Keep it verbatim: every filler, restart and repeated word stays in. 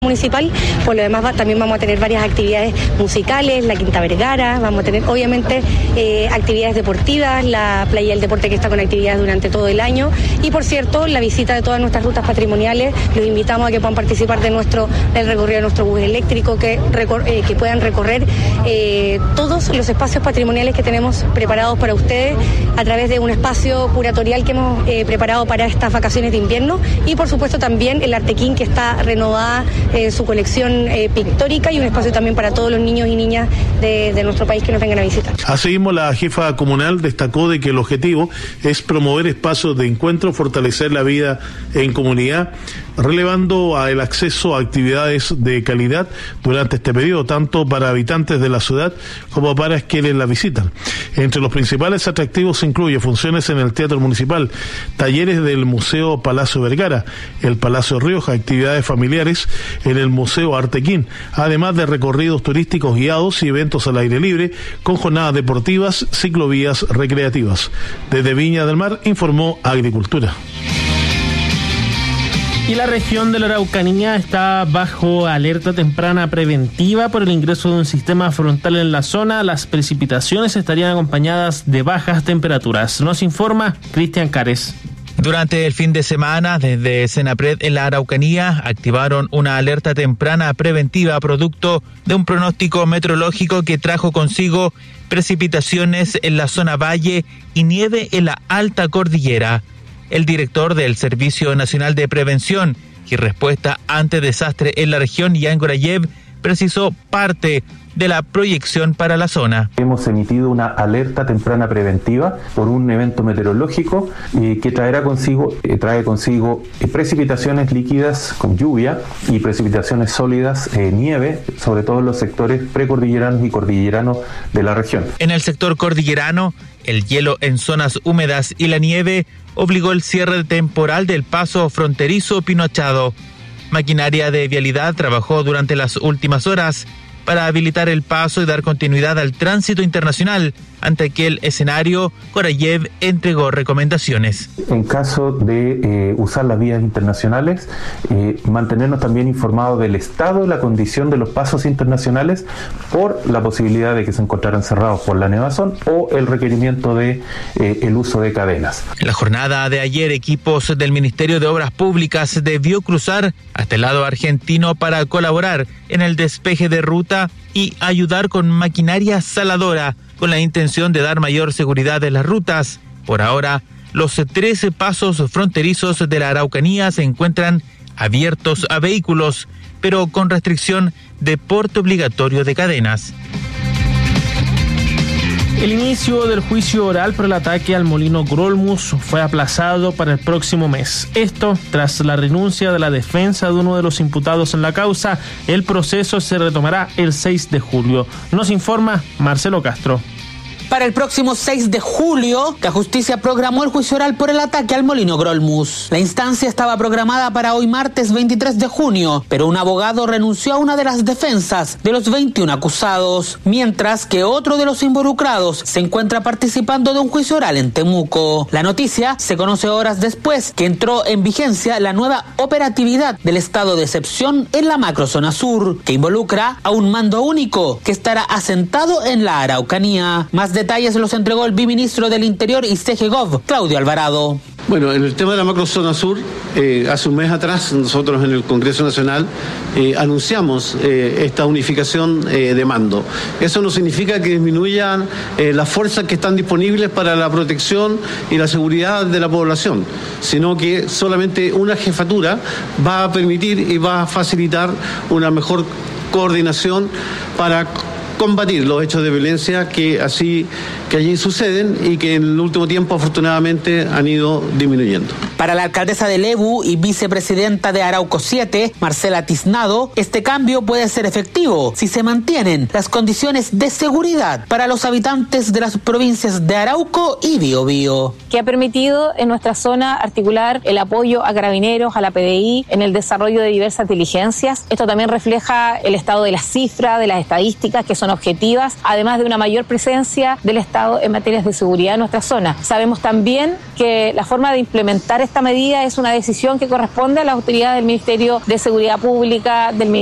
municipal. Por lo demás va, también vamos a tener varias actividades musicales, la Quinta Vergara, vamos a tener obviamente eh, actividades deportivas, la Playa del Deporte que está con actividades durante todo el año y por cierto la visita de todas nuestras rutas patrimoniales. Los invitamos a que puedan participar de nuestro del recorrido de nuestro bus eléctrico, que, recor, eh, que puedan recorrer eh, todos los espacios patrimoniales que tenemos preparados para ustedes a través de un espacio curatorial que hemos eh, preparado para estas vacaciones de invierno y por supuesto también el Artequín, que está renovada Eh, su colección eh, pictórica y un espacio también para todos los niños y niñas de, de nuestro país que nos vengan a visitar. Asimismo, la jefa comunal destacó de que el objetivo es promover espacios de encuentro, fortalecer la vida en comunidad, relevando a el acceso a actividades de calidad durante este periodo, tanto para habitantes de la ciudad como para quienes la visitan. Entre los principales atractivos se incluye funciones en el Teatro Municipal, talleres del Museo Palacio Vergara, el Palacio Rioja, actividades familiares en el Museo Artequín, además de recorridos turísticos guiados y eventos al aire libre con jornadas deportivas, ciclovías recreativas. Desde Viña del Mar informó Agricultura. Y la región de la Araucanía está bajo alerta temprana preventiva por el ingreso de un sistema frontal en la zona. Las precipitaciones estarían acompañadas de bajas temperaturas. Nos informa Cristian Cares. Durante el fin de semana, desde Senapred en la Araucanía, activaron una alerta temprana preventiva producto de un pronóstico meteorológico que trajo consigo precipitaciones en la zona valle y nieve en la alta cordillera. El director del Servicio Nacional de Prevención y Respuesta ante Desastre en la región, Jan Gorayev, precisó parte de la proyección para la zona. Hemos emitido una alerta temprana preventiva por un evento meteorológico eh, que traerá consigo, eh, trae consigo eh, precipitaciones líquidas con lluvia y precipitaciones sólidas, eh, nieve, sobre todo en los sectores precordilleranos y cordilleranos de la región. En el sector cordillerano, el hielo en zonas húmedas y la nieve obligó el cierre temporal del paso fronterizo Pinochado. Maquinaria de vialidad trabajó durante las últimas horas para habilitar el paso y dar continuidad al tránsito internacional. Ante aquel escenario, Gorayev entregó recomendaciones. En caso de eh, usar las vías internacionales, eh, mantenernos también informados del estado y la condición de los pasos internacionales por la posibilidad de que se encontraran cerrados por la nevazón o el requerimiento de eh, el uso de cadenas. En la jornada de ayer, equipos del Ministerio de Obras Públicas debió cruzar hasta el lado argentino para colaborar en el despeje de ruta y ayudar con maquinaria saladora, con la intención de dar mayor seguridad en las rutas. Por ahora, los trece pasos fronterizos de la Araucanía se encuentran abiertos a vehículos, pero con restricción de porte obligatorio de cadenas. El inicio del juicio oral por el ataque al molino Grolmus fue aplazado para el próximo mes. Esto tras la renuncia de la defensa de uno de los imputados en la causa. El proceso se retomará el seis de julio. Nos informa Marcelo Castro. Para el próximo seis de julio, la justicia programó el juicio oral por el ataque al molino Grolmus. La instancia estaba programada para hoy martes veintitrés de junio, pero un abogado renunció a una de las defensas de los veintiún acusados, mientras que otro de los involucrados se encuentra participando de un juicio oral en Temuco. La noticia se conoce horas después que entró en vigencia la nueva operatividad del estado de excepción en la macrozona sur, que involucra a un mando único que estará asentado en la Araucanía. Más de detalles los entregó el viceministro del Interior y C G Gov, Claudio Alvarado. Bueno, en el tema de la macrozona sur, eh, hace un mes atrás nosotros en el Congreso Nacional eh, anunciamos eh, esta unificación eh, de mando. Eso no significa que disminuyan eh, las fuerzas que están disponibles para la protección y la seguridad de la población, sino que solamente una jefatura va a permitir y va a facilitar una mejor coordinación para combatir los hechos de violencia que así que allí suceden y que en el último tiempo afortunadamente han ido disminuyendo. Para la alcaldesa de Lebu y vicepresidenta de Arauco siete, Marcela Tiznado, este cambio puede ser efectivo si se mantienen las condiciones de seguridad para los habitantes de las provincias de Arauco y Biobío. Que ha permitido en nuestra zona articular el apoyo a carabineros, a la P D I, en el desarrollo de diversas diligencias. Esto también refleja el estado de las cifras, de las estadísticas que son objetivas, además de una mayor presencia del Estado Estado en materias de seguridad en nuestra zona. Sabemos también que la forma de implementar esta medida es una decisión que corresponde a las autoridades del Ministerio de Seguridad Pública, del